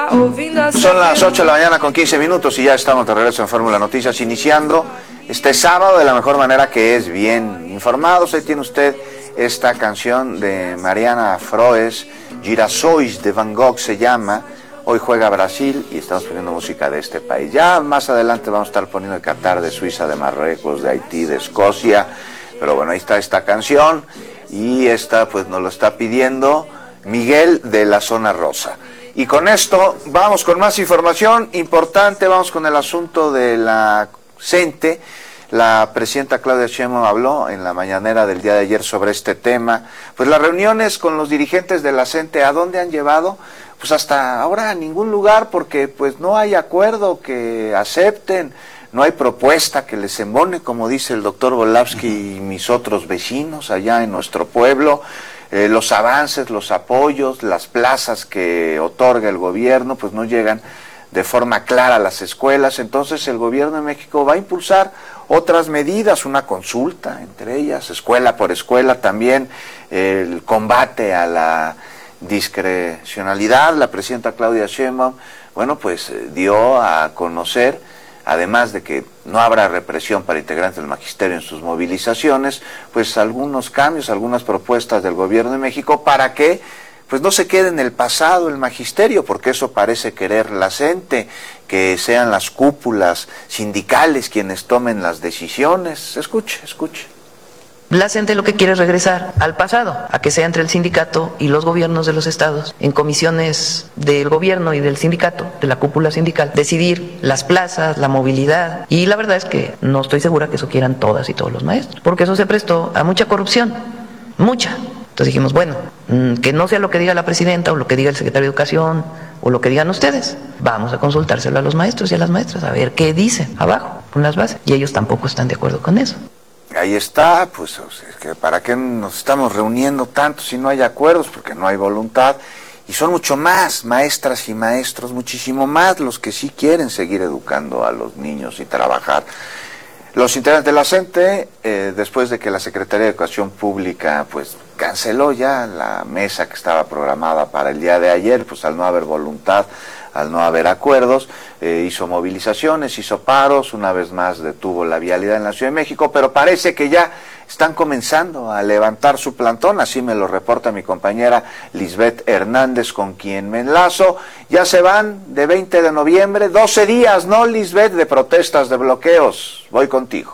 Son las 8 de la mañana con 15 minutos y ya estamos de regreso en Fórmula Noticias, iniciando este sábado de la mejor manera, que es bien informados. Ahí tiene usted esta canción de Mariana Froes, Girassóis de Van Gogh se llama. Hoy juega Brasil y estamos poniendo música de este país. Ya más adelante vamos a estar poniendo de Qatar, de Suiza, de Marruecos, de Haití, de Escocia. Pero bueno, ahí está esta canción y esta pues nos lo está pidiendo Miguel de la Zona Rosa. Y con esto vamos con más información importante, vamos con el asunto de la CENTE. La presidenta Claudia Sheinbaum habló en la mañanera del día de ayer sobre este tema. Pues las reuniones con los dirigentes de la CENTE, ¿a dónde han llevado? Pues hasta ahora a ningún lugar, porque pues no hay acuerdo que acepten, no hay propuesta que les embone, como dice el doctor Volavsky y mis otros vecinos allá en nuestro pueblo. Los avances, los apoyos, las plazas que otorga el gobierno, pues no llegan de forma clara a las escuelas. Entonces el gobierno de México va a impulsar otras medidas, una consulta entre ellas, escuela por escuela, también el combate a la discrecionalidad. La presidenta Claudia Sheinbaum, bueno, pues dio a conocer, además de que no habrá represión para integrantes del magisterio en sus movilizaciones, pues algunos cambios, algunas propuestas del gobierno de México para que pues no se quede en el pasado el magisterio, porque eso parece querer la CENTE, que sean las cúpulas sindicales quienes tomen las decisiones. Escuche. La CENTE lo que quiere es regresar al pasado, a que sea entre el sindicato y los gobiernos de los estados, en comisiones del gobierno y del sindicato, de la cúpula sindical, decidir las plazas, la movilidad. Y la verdad es que no estoy segura que eso quieran todas y todos los maestros, porque eso se prestó a mucha corrupción, mucha. Entonces dijimos, bueno, que no sea lo que diga la presidenta o lo que diga el secretario de Educación o lo que digan ustedes. Vamos a consultárselo a los maestros y a las maestras, a ver qué dicen abajo, con las bases. Y ellos tampoco están de acuerdo con eso. Ahí está, pues es que ¿para qué nos estamos reuniendo tanto si no hay acuerdos? Porque no hay voluntad. Y son mucho más maestras y maestros, muchísimo más los que sí quieren seguir educando a los niños y trabajar. Los integrantes de la CENTE, después de que la Secretaría de Educación Pública pues canceló ya la mesa que estaba programada para el día de ayer, pues al no haber voluntad, al no haber acuerdos, hizo movilizaciones, hizo paros, una vez más detuvo la vialidad en la Ciudad de México, pero parece que ya están comenzando a levantar su plantón, así me lo reporta mi compañera Lisbeth Hernández, con quien me enlazo. Ya se van de 20 de noviembre, 12 días, ¿no, Lisbeth?, de protestas, de bloqueos. Voy contigo.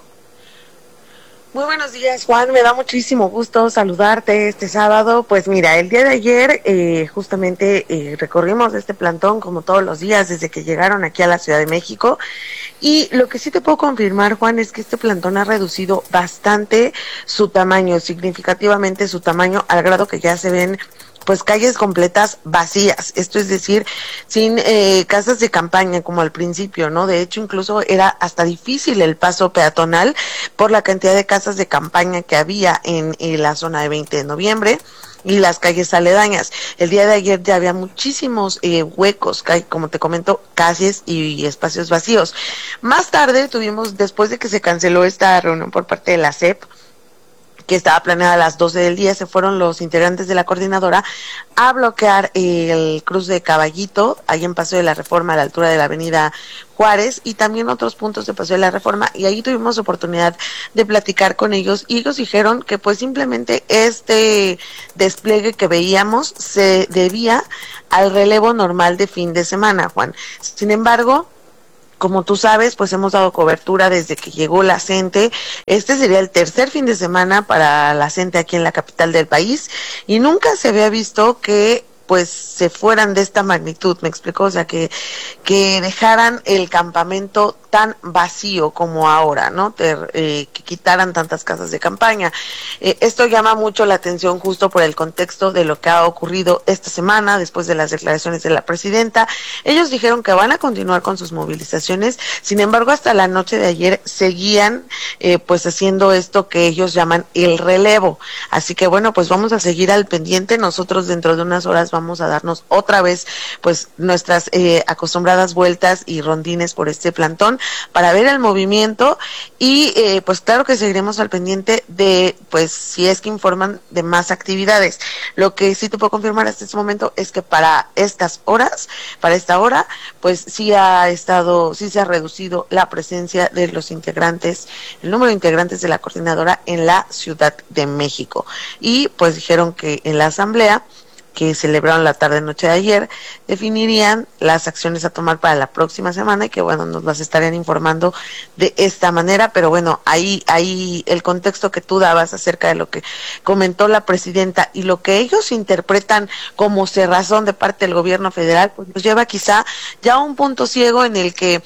Muy buenos días, Juan, me da muchísimo gusto saludarte este sábado. Pues mira, el día de ayer justamente recorrimos este plantón como todos los días desde que llegaron aquí a la Ciudad de México, y lo que sí te puedo confirmar, Juan, es que este plantón ha reducido bastante su tamaño, significativamente su tamaño, al grado que ya se ven pues calles completas vacías, esto es decir, sin casas de campaña como al principio, ¿no? De hecho, incluso era hasta difícil el paso peatonal por la cantidad de casas de campaña que había en la zona de 20 de noviembre y las calles aledañas. El día de ayer ya había muchísimos huecos, como te comento, calles y espacios vacíos. Más tarde tuvimos, después de que se canceló esta reunión por parte de la SEP, que estaba planeada a las 12 del día, se fueron los integrantes de la coordinadora a bloquear el cruce de Caballito, ahí en Paseo de la Reforma, a la altura de la avenida Juárez, y también otros puntos de Paseo de la Reforma, y ahí tuvimos oportunidad de platicar con ellos, y ellos dijeron que pues simplemente este despliegue que veíamos se debía al relevo normal de fin de semana, Juan. Sin embargo, como tú sabes, pues hemos dado cobertura desde que llegó la CENTE. Este sería el tercer fin de semana para la CENTE aquí en la capital del país, y nunca se había visto que pues se fueran de esta magnitud, me explico, o sea, que dejaran el campamento tan vacío como ahora, ¿no? Que quitaran tantas casas de campaña. Esto llama mucho la atención justo por el contexto de lo que ha ocurrido esta semana, después de las declaraciones de la presidenta. Ellos dijeron que van a continuar con sus movilizaciones, sin embargo, hasta la noche de ayer seguían pues haciendo esto que ellos llaman el relevo. Así que bueno, pues vamos a seguir al pendiente. Nosotros dentro de unas horas vamos a darnos otra vez pues nuestras acostumbradas vueltas y rondines por este plantón para ver el movimiento y pues claro que seguiremos al pendiente de pues si es que informan de más actividades. Lo que sí te puedo confirmar hasta este momento es que para esta hora, pues sí se ha reducido la presencia de los integrantes, el número de integrantes de la coordinadora en la Ciudad de México. Y pues dijeron que en la asamblea que celebraron la tarde-noche de ayer, definirían las acciones a tomar para la próxima semana y que bueno, nos las estarían informando de esta manera, pero bueno, ahí el contexto que tú dabas acerca de lo que comentó la presidenta y lo que ellos interpretan como cerrazón de parte del gobierno federal, pues nos lleva quizá ya a un punto ciego en el que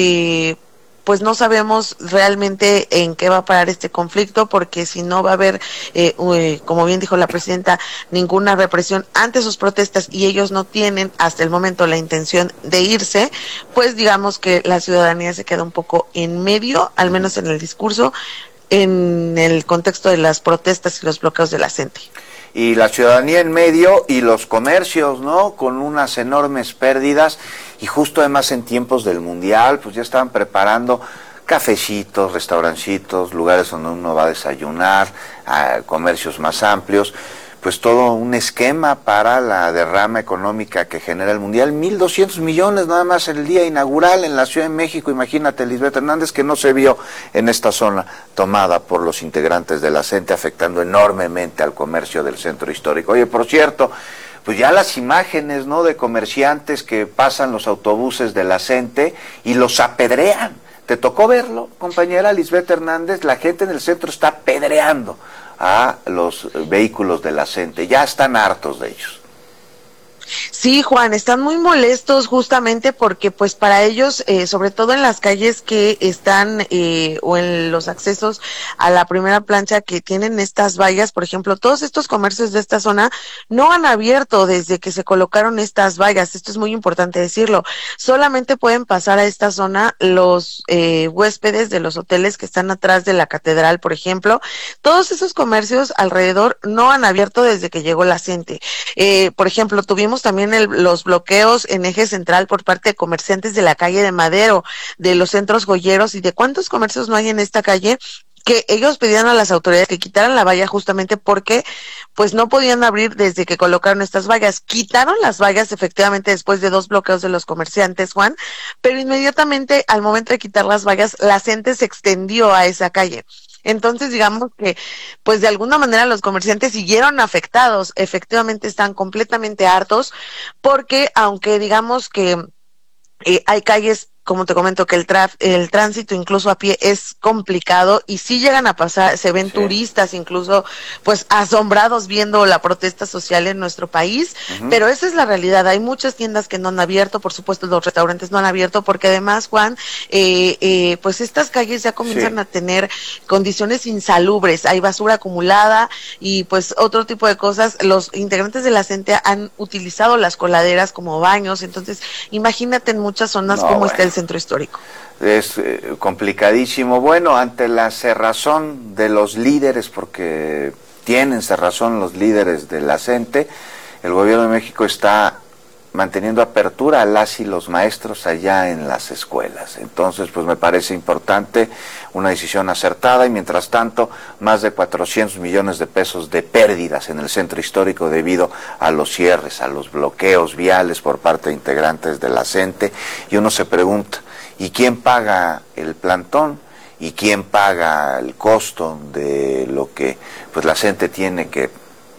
pues no sabemos realmente en qué va a parar este conflicto, porque si no va a haber, como bien dijo la presidenta, ninguna represión ante sus protestas y ellos no tienen hasta el momento la intención de irse, pues digamos que la ciudadanía se queda un poco en medio, al menos en el discurso, en el contexto de las protestas y los bloqueos de la gente. Y la ciudadanía en medio y los comercios, ¿no? Con unas enormes pérdidas y justo además en tiempos del Mundial, pues ya estaban preparando cafecitos, restaurancitos, lugares donde uno va a desayunar, comercios más amplios, pues todo un esquema para la derrama económica que genera el Mundial. 1,200 millones nada más el día inaugural en la Ciudad de México. Imagínate, Lisbeth Hernández, que no se vio en esta zona tomada por los integrantes de la CENTE, afectando enormemente al comercio del centro histórico. Oye, por cierto, pues ya las imágenes, ¿no?, de comerciantes que pasan los autobuses de la CENTE y los apedrean. ¿Te tocó verlo, compañera Lisbeth Hernández? La gente en el centro está apedreando a los vehículos de la CENTE, ya están hartos de ellos. Sí, Juan, están muy molestos justamente porque pues para ellos, sobre todo en las calles que están o en los accesos a la primera plancha que tienen estas vallas, por ejemplo, todos estos comercios de esta zona no han abierto desde que se colocaron estas vallas, esto es muy importante decirlo, solamente pueden pasar a esta zona los huéspedes de los hoteles que están atrás de la catedral, por ejemplo, todos esos comercios alrededor no han abierto desde que llegó la CENTE. Por ejemplo, tuvimos también los bloqueos en eje central por parte de comerciantes de la calle de Madero, de los centros joyeros y de cuántos comercios no hay en esta calle, que ellos pedían a las autoridades que quitaran la valla justamente porque pues no podían abrir desde que colocaron estas vallas. Quitaron las vallas efectivamente después de 2 bloqueos de los comerciantes, Juan, pero inmediatamente al momento de quitar las vallas, la gente se extendió a esa calle. Entonces, digamos que, pues de alguna manera los comerciantes siguieron afectados, efectivamente están completamente hartos, porque aunque digamos que hay calles, como te comento, que el tránsito incluso a pie es complicado y sí llegan a pasar, se ven turistas incluso pues asombrados viendo la protesta social en nuestro país, pero esa es la realidad, hay muchas tiendas que no han abierto, por supuesto los restaurantes no han abierto, porque además, Juan, pues estas calles ya comienzan a tener condiciones insalubres, hay basura acumulada y pues otro tipo de cosas, los integrantes de la CENTE han utilizado las coladeras como baños, entonces imagínate en muchas zonas cómo está el centro histórico. Es complicadísimo. Bueno, ante la cerrazón de los líderes, porque tienen cerrazón los líderes de la CENTE, el gobierno de México está manteniendo apertura a las y los maestros allá en las escuelas. Entonces, pues me parece importante, una decisión acertada, y mientras tanto, más de 400 millones de pesos de pérdidas en el centro histórico debido a los cierres, a los bloqueos viales por parte de integrantes de la CENTE, y uno se pregunta, ¿y quién paga el plantón? ¿Y quién paga el costo de lo que pues la CENTE tiene que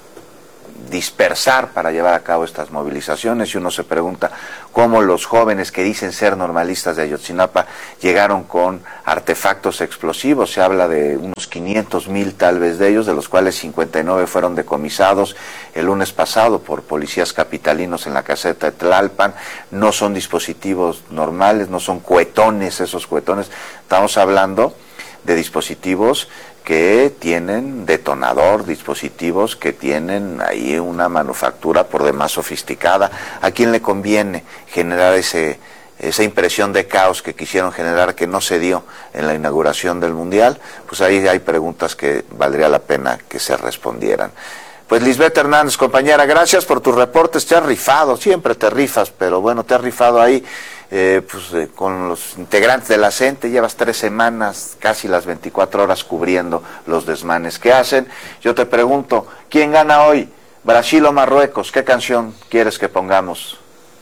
dispersar para llevar a cabo estas movilizaciones? Y uno se pregunta cómo los jóvenes que dicen ser normalistas de Ayotzinapa llegaron con artefactos explosivos. Se habla de unos 500,000 tal vez de ellos, de los cuales 59 fueron decomisados el lunes pasado por policías capitalinos en la caseta de Tlalpan. No son dispositivos normales, no son cohetones, esos cohetones. Estamos hablando de dispositivos que tienen detonador, dispositivos que tienen ahí una manufactura por demás sofisticada. ¿A quién le conviene generar esa impresión de caos que quisieron generar, que no se dio en la inauguración del Mundial? Pues ahí hay preguntas que valdría la pena que se respondieran. Pues Lisbeth Hernández, compañera, gracias por tus reportes, te has rifado, siempre te rifas, pero bueno, te has rifado ahí con los integrantes de la CENTE, llevas 3 semanas, casi las 24 horas cubriendo los desmanes que hacen. Yo te pregunto, ¿quién gana hoy? ¿Brasil o Marruecos? ¿Qué canción quieres que pongamos?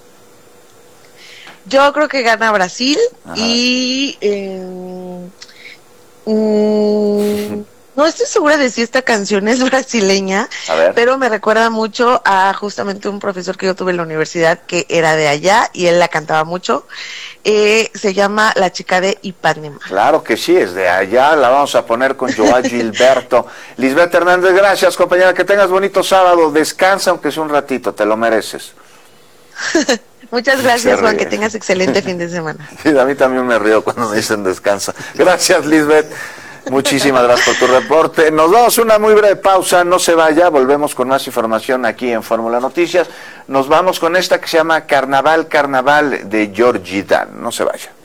Yo creo que gana Brasil. Ajá. Y no estoy segura de si esta canción es brasileña, pero me recuerda mucho a justamente un profesor que yo tuve en la universidad que era de allá y él la cantaba mucho. Se llama La Chica de Ipanema. Claro que sí, es de allá, la vamos a poner con Joao Gilberto. Lisbeth Hernández, gracias, compañera, que tengas bonito sábado, descansa aunque sea un ratito, te lo mereces. Muchas gracias, Juan, que tengas excelente fin de semana. Sí, a mí también me río cuando me dicen descansa. Gracias, Lisbeth. Muchísimas gracias por tu reporte. Nos vamos a una muy breve pausa, no se vaya, volvemos con más información aquí en Fórmula Noticias. Nos vamos con esta que se llama Carnaval, Carnaval de Georgie Dan. No se vaya.